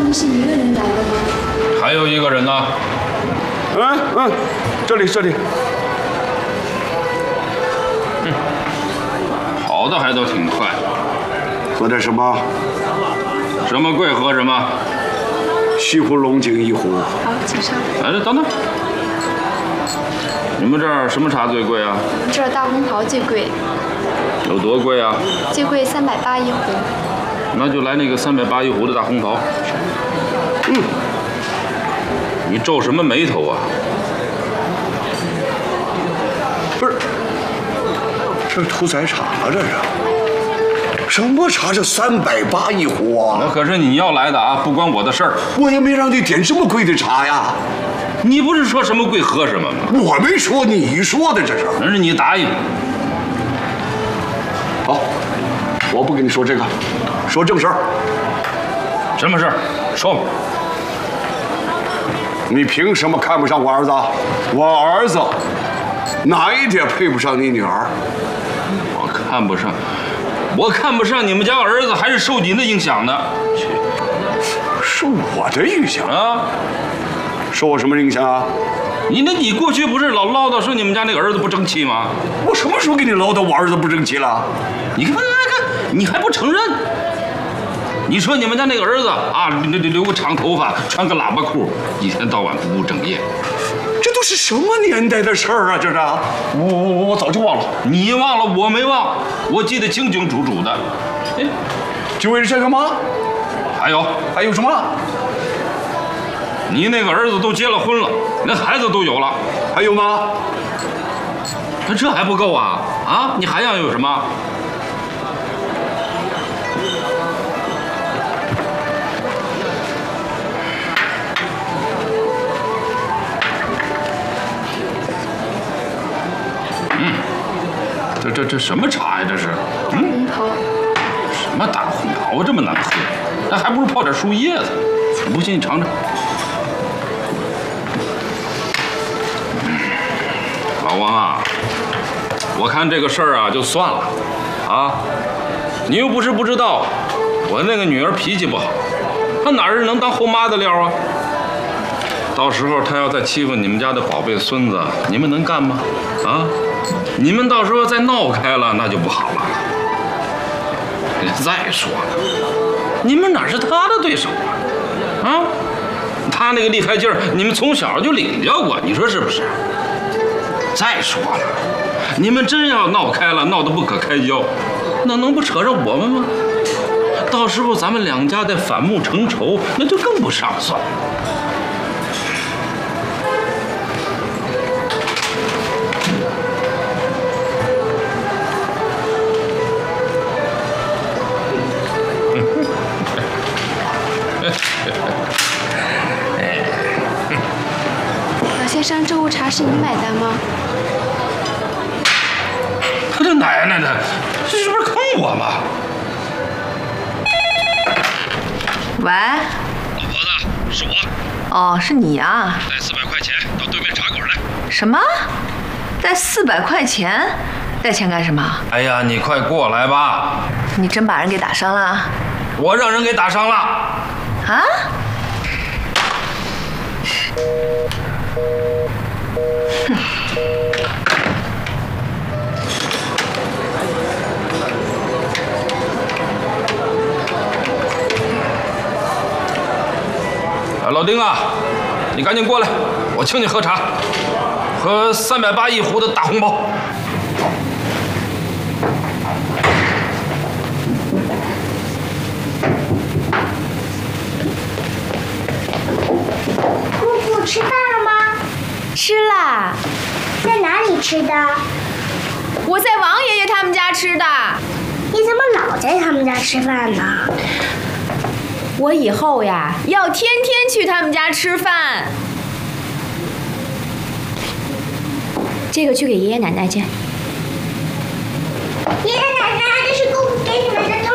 们是一个人来的吗？ 还有一个人呢。 这里。 跑的还都挺快。 喝点什么？ 什么贵喝什么。 西湖龙井1壶。 好，请上。 哎，等等，你们这儿什么茶最贵啊？ 我们这儿大红袍最贵， 有多贵啊？ 最贵380一壶。 那就来那个380一壶的大红袍。你皱什么眉头啊？ 不是，这屠宰茶这是？什么茶是380一壶啊？ 那可是你要来的啊，不关我的事儿。 我也没让你点这么贵的茶呀。 你不是说什么贵喝什么吗？ 我没说，你说的这是。 那是你答应。 好，我不跟你说这个，说正事儿。 什么事儿？说吧。 你凭什么看不上我儿子？我儿子哪一点配不上你女儿？ 我看不上你们家儿子，还是受你的影响呢？ 受我的影响啊？ 受我什么影响啊？ 你过去不是老唠叨说你们家那个儿子不争气吗？ 我什么时候给你唠叨我儿子不争气了？ 你看，你还不承认？你说你们家那个儿子啊，留个长头发，穿个喇叭裤，一天到晚不务正业。 这都是什么年代的事儿啊？这是我早就忘了。 你忘了，我没忘，我记得清清楚楚的。哎， 就为了这个吗？还有什么？ 你那个儿子都结了婚了，那孩子都有了， 还有吗？ 那这还不够啊？啊，你还要有什么？这什么茶呀？这是？ 红袍。 什么大红袍这么难喝？那还不如泡点树叶子。不信你尝尝。老王啊，我看这个事儿啊就算了，啊，你又不是不知道，我那个女儿脾气不好，她哪是能当后妈的料啊？到时候她要再欺负你们家的宝贝孙子，你们能干吗？啊？你们到时候再闹开了，那就不好了。再说了，你们哪是他的对手啊？啊，他那个厉害劲儿，你们从小就领教过，你说是不是？再说了，你们真要闹开了，闹得不可开交，那能不扯上我们吗？到时候咱们两家再反目成仇，那就更不上算。 老先生，这壶茶是你买单吗？ 他这奶奶的，这是不是坑我吗？ 喂， 老婆子，是我。 哦，是你啊。 带400块钱到对面茶馆来。 什么？带400块钱？带钱干什么？ 哎呀，你快过来吧！ 你真把人给打伤了？ 我让人给打伤了。 啊？哼！ 老丁啊，你赶紧过来，我请你喝茶，喝380一壶的大红袍。 姑姑吃饭了吗？ 吃啦。 在哪里吃的？ 我在王爷爷他们家吃的。 你怎么老在他们家吃饭呢？ 我以后呀，要天天去他们家吃饭。这个去给爷爷奶奶去。 爷爷奶奶，这是姑姑给你们的